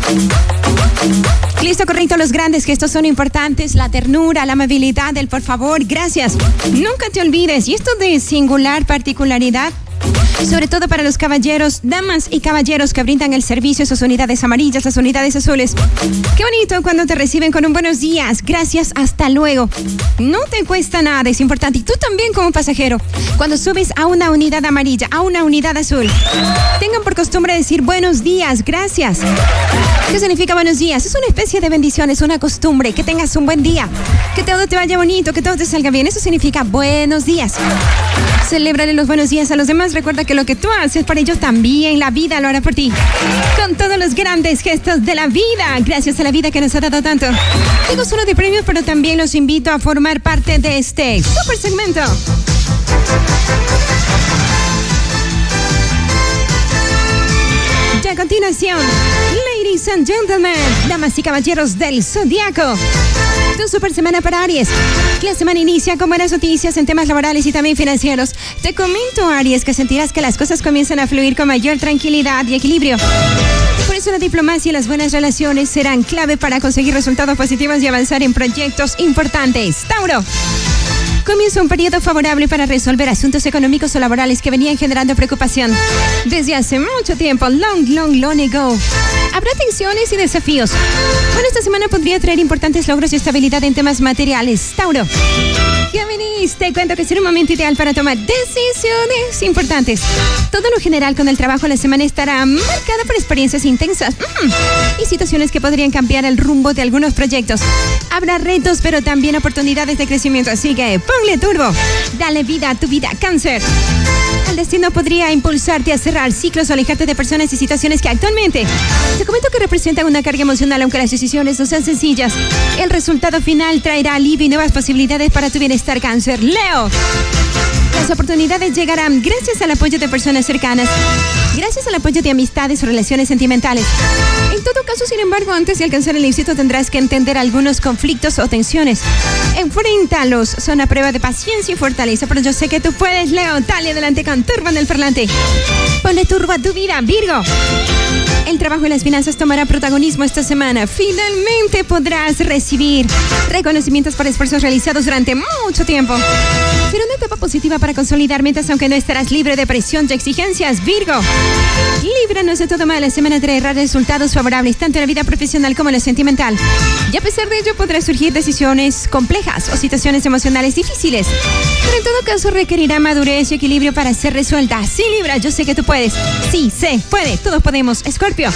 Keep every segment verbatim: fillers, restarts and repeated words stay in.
Listo, correcto. Los grandes gestos son importantes. La ternura, la amabilidad, el por favor, gracias. Nunca te olvides. Y esto de singular particularidad, sobre todo para los caballeros, damas y caballeros que brindan el servicio, esas unidades amarillas, las unidades azules. Qué bonito cuando te reciben con un buenos días, gracias, hasta luego. No te cuesta nada, es importante. Y tú también como pasajero, cuando subes a una unidad amarilla, a una unidad azul, tengan por costumbre decir buenos días, gracias. ¿Qué significa buenos días? Es una especie de bendición, es una costumbre. Que tengas un buen día, que todo te vaya bonito, que todo te salga bien. Eso significa buenos días. Celébrale los buenos días a los demás. Recuerda que lo que tú haces por ellos también la vida lo hará por ti. Con todos los grandes gestos de la vida. Gracias a la vida que nos ha dado tanto. Tengo solo de premios, pero también los invito a formar parte de este super segmento. Y a continuación, ladies and gentlemen, damas y caballeros del Zodiaco, tu super semana para Aries. La semana inicia con buenas noticias en temas laborales y también financieros. Te comento, Aries, que sentirás que las cosas comienzan a fluir con mayor tranquilidad y equilibrio. Por eso la diplomacia y las buenas relaciones serán clave para conseguir resultados positivos y avanzar en proyectos importantes. Tauro. Comienza un periodo favorable para resolver asuntos económicos o laborales que venían generando preocupación desde hace mucho tiempo. Long, long, long ago. Habrá tensiones y desafíos. Bueno, esta semana podría traer importantes logros y estabilidad en temas materiales. Tauro. Géminis, te cuento que será un momento ideal para tomar decisiones importantes. Todo lo general con el trabajo, la semana estará marcada por experiencias intensas mm, y situaciones que podrían cambiar el rumbo de algunos proyectos. Habrá retos, pero también oportunidades de crecimiento, así que ponle turbo. Dale vida a tu vida, Cáncer. El destino podría impulsarte a cerrar ciclos o alejarte de personas y situaciones que actualmente te comento que representan una carga emocional, aunque las decisiones no sean sencillas. El resultado final traerá alivio y nuevas posibilidades para tu bienestar, Cáncer. Leo. Las oportunidades llegarán gracias al apoyo de personas cercanas, gracias al apoyo de amistades o relaciones sentimentales. En todo caso, sin embargo, antes de alcanzar el éxito tendrás que entender algunos conflictos o tensiones. Enfréntalos, son a prueba de paciencia y fortaleza, pero yo sé que tú puedes, Leo. Dale adelante con turbo en el parlante. Ponle turbo a tu vida, Virgo. El trabajo y las finanzas tomará protagonismo esta semana. Finalmente podrás recibir reconocimientos por esfuerzos realizados durante mucho tiempo. Será una etapa positiva para consolidar metas, aunque no estarás libre de presión y exigencias, Virgo. Líbranos de todo mal. La semana traerá resultados favorables tanto en la vida profesional como en la sentimental. Y a pesar de ello podrán surgir decisiones complejas o situaciones emocionales difíciles. Pero en todo caso requerirá madurez y equilibrio para ser resuelta. Sí, Libra, yo sé que tú puedes. Sí, se puede. Todos podemos. Escorpio.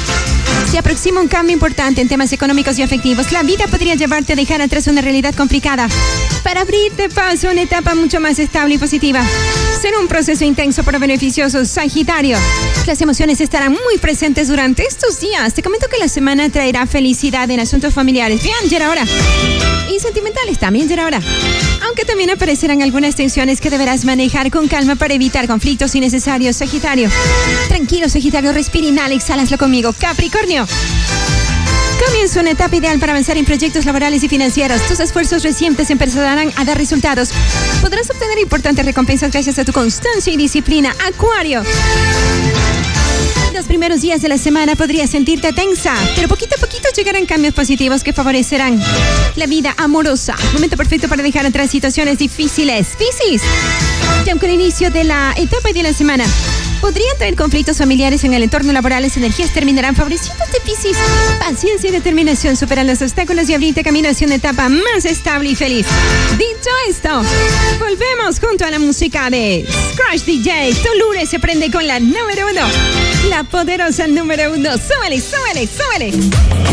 Se aproxima un cambio importante en temas económicos y afectivos. La vida podría llevarte a dejar atrás una realidad complicada para abrirte paso a una etapa mucho más estable y positiva. Será un proceso intenso pero beneficioso, Sagitario. Las emociones estarán muy presentes durante estos días. Te comento que la semana traerá felicidad en asuntos familiares. Bien, ya era hora. Y sentimentales también ya era hora. Aunque también aparecerán algunas tensiones que deberás manejar con calma para evitar conflictos innecesarios, Sagitario. Tranquilo, Sagitario, respira, inhala, exhalaslo conmigo. Capricornio. Comienza una etapa ideal para avanzar en proyectos laborales y financieros. Tus esfuerzos recientes empezarán a dar resultados. Podrás obtener importantes recompensas gracias a tu constancia y disciplina, Acuario. Los primeros días de la semana podrías sentirte tensa, pero poquito a poquito llegarán cambios positivos que favorecerán la vida amorosa. Momento perfecto para dejar atrás situaciones difíciles. Piscis. Y aunque el inicio de la etapa de la semana podrían traer conflictos familiares en el entorno laboral, las energías terminarán favoreciéndote, Piscis. Paciencia y determinación superan los obstáculos y abrirte camino hacia una etapa más estable y feliz. Dicho esto, volvemos junto a la música de Scratch D J. Tu lunes se prende con la número uno, la poderosa número uno. Súbele, súbele, súbele.